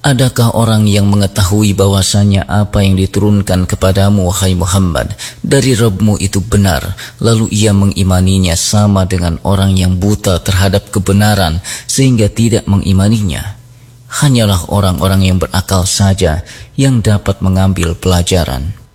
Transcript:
Adakah orang yang mengetahui bahwasanya apa yang diturunkan kepadamu wahai Muhammad dari Rabbmu itu benar, lalu ia mengimaninya sama dengan orang yang buta terhadap kebenaran sehingga tidak mengimaninya? Hanyalah orang-orang yang berakal saja yang dapat mengambil pelajaran.